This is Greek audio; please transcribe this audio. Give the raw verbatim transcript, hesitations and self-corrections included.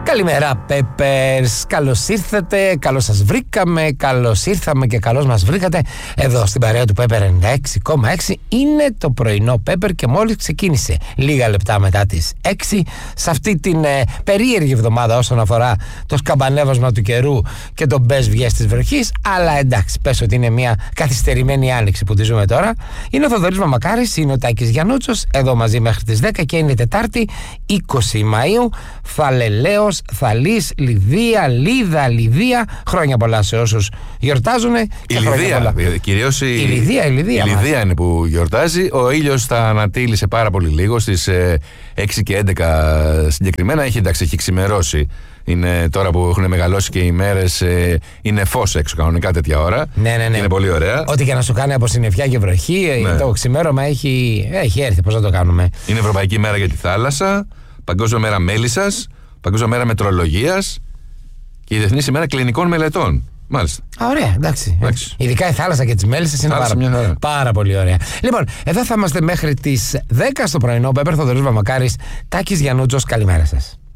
Καλημέρα, Πέπερς. Καλώς ήρθατε, καλώς σας βρήκαμε, καλώς ήρθαμε και καλώς μας βρήκατε εδώ στην παρέα του Πέπερ ενενήντα έξι κόμμα έξι. Είναι το πρωινό Πέπερ και μόλις ξεκίνησε λίγα λεπτά μετά τις έξι σε αυτή την ε, περίεργη εβδομάδα όσον αφορά το σκαμπανέβασμα του καιρού και τον μπες βγες της βροχής. Αλλά εντάξει, πες ότι είναι μια καθυστερημένη άνοιξη που τη ζούμε τώρα. Είναι ο Θοδωρής Μαμακάρης, είναι ο Τάκης Γιαννούτσος, εδώ μαζί μέχρι τις δέκα και είναι Τετάρτη είκοσι Μαΐου. Θαλελαίος, Θαλής, Λιδία, Λίδα, Λιδία. Χρόνια πολλά σε όσους γιορτάζουν. Η Λιδία, κυρίως η, η Λιδία, η Λιδία, η Λιδία είναι που γιορτάζει. Ο ήλιος θα ανατείλει σε πάρα πολύ λίγο, στις ε, έξι και έντεκα συγκεκριμένα. Έχει, εντάξει, έχει ξημερώσει. Είναι τώρα που έχουν μεγαλώσει και οι μέρες, ε, είναι φως έξω κανονικά τέτοια ώρα. Ναι, ναι, ναι. Είναι πολύ ωραία. Ό,τι και να σου κάνει από συννεφιά και βροχή, ναι. Το ξημέρωμα έχει, έχει έρθει. Πώς να το κάνουμε. Είναι Ευρωπαϊκή Μέρα για τη Θάλασσα, Παγκόσμια Μέρα Μέλισσας, Παγκόσμια Μέρα Μετρολογίας και η Διεθνής ημέρα Κλινικών Μελετών. Μάλιστα. Α, ωραία, εντάξει. εντάξει. Ειδικά η θάλασσα και τις μέλισσες είναι θάλασσα, πάρα, πάρα πολύ ωραία. Λοιπόν, εδώ θα είμαστε μέχρι τις δέκα στο πρωινό. Πέπερ, Θοδωρής Μαμακάρης, Τάκης Γιαννούτσος. Καλημέρα σας.